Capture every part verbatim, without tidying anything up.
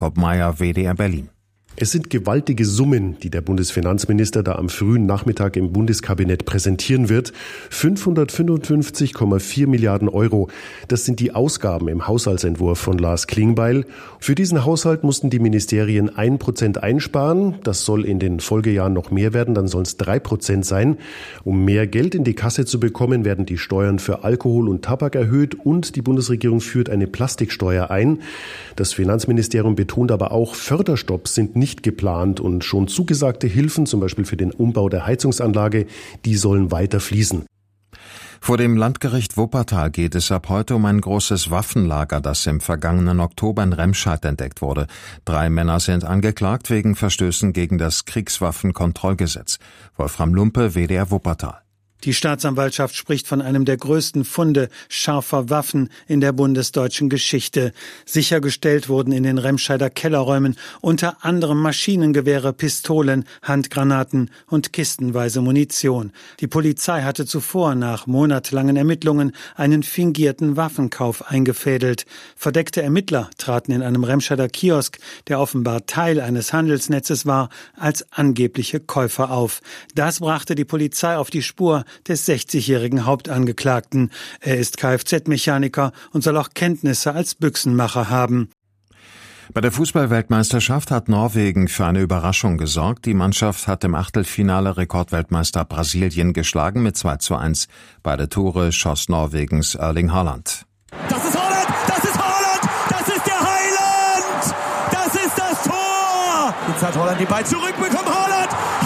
Bob Meyer, W D R Berlin. Es sind gewaltige Summen, die der Bundesfinanzminister da am frühen Nachmittag im Bundeskabinett präsentieren wird. fünfhundertfünfundfünfzig Komma vier Milliarden Euro. Das sind die Ausgaben im Haushaltsentwurf von Lars Klingbeil. Für diesen Haushalt mussten die Ministerien ein Prozent einsparen. Das soll in den Folgejahren noch mehr werden, dann sollen es drei Prozent sein. Um mehr Geld in die Kasse zu bekommen, werden die Steuern für Alkohol und Tabak erhöht und die Bundesregierung führt eine Plastiksteuer ein. Das Finanzministerium betont aber auch, Förderstopps sind nicht geplant und schon zugesagte Hilfen, zum Beispiel für den Umbau der Heizungsanlage, die sollen weiter fließen. Vor dem Landgericht Wuppertal geht es ab heute um ein großes Waffenlager, das im vergangenen Oktober in Remscheid entdeckt wurde. Drei Männer sind angeklagt wegen Verstößen gegen das Kriegswaffenkontrollgesetz. Wolfram Lumpe, W D R Wuppertal. Die Staatsanwaltschaft spricht von einem der größten Funde scharfer Waffen in der bundesdeutschen Geschichte. Sichergestellt wurden in den Remscheider Kellerräumen unter anderem Maschinengewehre, Pistolen, Handgranaten und kistenweise Munition. Die Polizei hatte zuvor nach monatelangen Ermittlungen einen fingierten Waffenkauf eingefädelt. Verdeckte Ermittler traten in einem Remscheider Kiosk, der offenbar Teil eines Handelsnetzes war, als angebliche Käufer auf. Das brachte die Polizei auf die Spur des sechzigjährigen Hauptangeklagten. Er ist Kfz-Mechaniker und soll auch Kenntnisse als Büchsenmacher haben. Bei der Fußball-Weltmeisterschaft hat Norwegen für eine Überraschung gesorgt. Die Mannschaft hat im Achtelfinale Rekordweltmeister Brasilien geschlagen mit zwei zu eins. Beide Tore schoss Norwegens Erling Haaland. Das ist Haaland! Das ist Haaland! Das ist der Heiland! Das ist das Tor! Jetzt hat Haaland den Ball zurückbekommen. Haaland!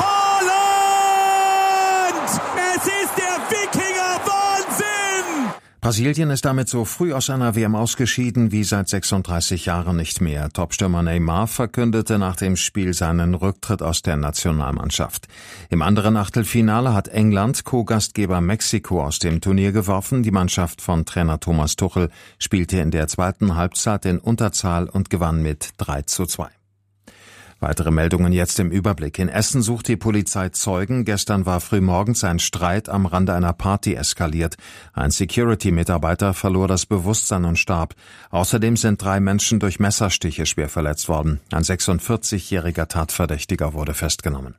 Brasilien ist damit so früh aus einer W M ausgeschieden wie seit sechsunddreißig Jahren nicht mehr. Topstürmer Neymar verkündete nach dem Spiel seinen Rücktritt aus der Nationalmannschaft. Im anderen Achtelfinale hat England Co-Gastgeber Mexiko aus dem Turnier geworfen. Die Mannschaft von Trainer Thomas Tuchel spielte in der zweiten Halbzeit in Unterzahl und gewann mit drei zu zwei. Weitere Meldungen jetzt im Überblick. In Essen sucht die Polizei Zeugen. Gestern war frühmorgens ein Streit am Rande einer Party eskaliert. Ein Security-Mitarbeiter verlor das Bewusstsein und starb. Außerdem sind drei Menschen durch Messerstiche schwer verletzt worden. Ein sechsundvierzigjähriger Tatverdächtiger wurde festgenommen.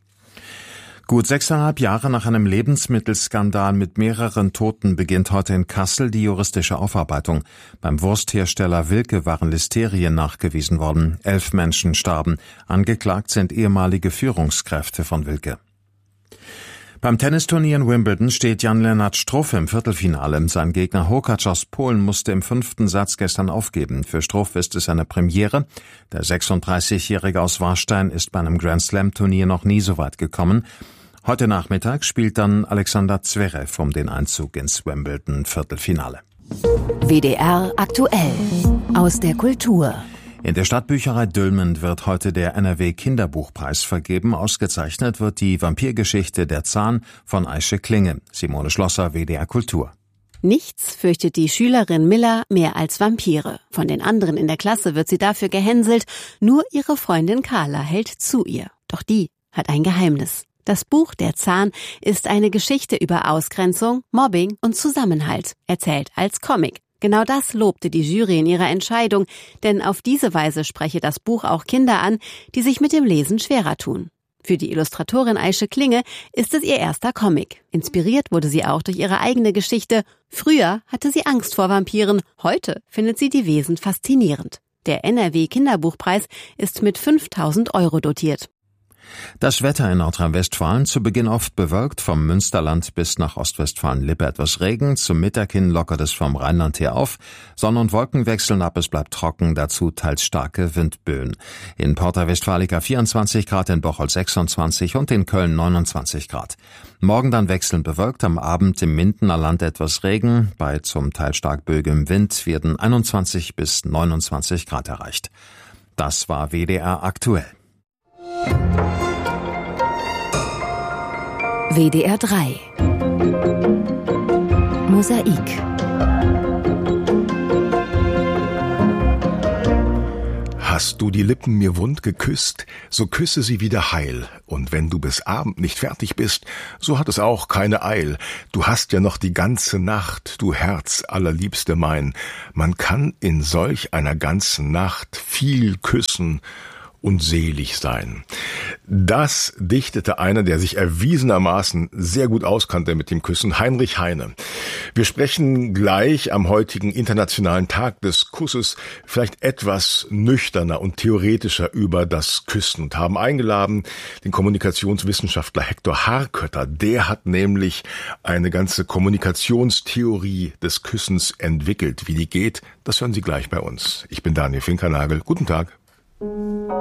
Gut sechseinhalb Jahre nach einem Lebensmittelskandal mit mehreren Toten beginnt heute in Kassel die juristische Aufarbeitung. Beim Wursthersteller Wilke waren Listerien nachgewiesen worden. Elf Menschen starben. Angeklagt sind ehemalige Führungskräfte von Wilke. Beim Tennisturnier in Wimbledon steht Jan-Lennart Struff im Viertelfinale. Sein Gegner Hurkacz aus Polen musste im fünften Satz gestern aufgeben. Für Struff ist es eine Premiere. Der sechsunddreißigjährige aus Warstein ist bei einem Grand-Slam-Turnier noch nie so weit gekommen. Heute Nachmittag spielt dann Alexander Zverev um den Einzug ins Wimbledon-Viertelfinale. W D R aktuell aus der Kultur. In der Stadtbücherei Dülmen wird heute der N R W-Kinderbuchpreis vergeben. Ausgezeichnet wird die Vampirgeschichte Der Zahn von Aische Klinge. Simone Schlosser, W D R Kultur. Nichts fürchtet die Schülerin Milla mehr als Vampire. Von den anderen in der Klasse wird sie dafür gehänselt. Nur ihre Freundin Carla hält zu ihr. Doch die hat ein Geheimnis. Das Buch Der Zahn ist eine Geschichte über Ausgrenzung, Mobbing und Zusammenhalt, erzählt als Comic. Genau das lobte die Jury in ihrer Entscheidung, denn auf diese Weise spreche das Buch auch Kinder an, die sich mit dem Lesen schwerer tun. Für die Illustratorin Aische Klinge ist es ihr erster Comic. Inspiriert wurde sie auch durch ihre eigene Geschichte. Früher hatte sie Angst vor Vampiren, heute findet sie die Wesen faszinierend. Der N R W-Kinderbuchpreis ist mit fünftausend Euro dotiert. Das Wetter in Nordrhein-Westfalen zu Beginn oft bewölkt, vom Münsterland bis nach Ostwestfalen-Lippe etwas Regen, zum Mittag hin lockert es vom Rheinland her auf, Sonne und Wolken wechseln ab, es bleibt trocken, dazu teils starke Windböen. In Porta Westfalica vierundzwanzig Grad, in Bocholt sechsundzwanzig und in Köln neunundzwanzig Grad. Morgen dann wechselnd bewölkt, am Abend im Mindener Land etwas Regen, bei zum Teil stark böigem Wind werden einundzwanzig bis neunundzwanzig Grad erreicht. Das war W D R aktuell. W D R drei Mosaik. Hast du die Lippen mir wund geküsst, so küsse sie wieder heil, und wenn du bis Abend nicht fertig bist, so hat es auch keine Eil. Du hast ja noch die ganze Nacht, du Herz allerliebste mein. Man kann in solch einer ganzen Nacht viel küssen und selig sein. Das dichtete einer, der sich erwiesenermaßen sehr gut auskannte mit dem Küssen, Heinrich Heine. Wir sprechen gleich am heutigen Internationalen Tag des Kusses vielleicht etwas nüchterner und theoretischer über das Küssen und haben eingeladen den Kommunikationswissenschaftler Hector Harkötter. Der hat nämlich eine ganze Kommunikationstheorie des Küssens entwickelt. Wie die geht, das hören Sie gleich bei uns. Ich bin Daniel Finkernagel. Guten Tag.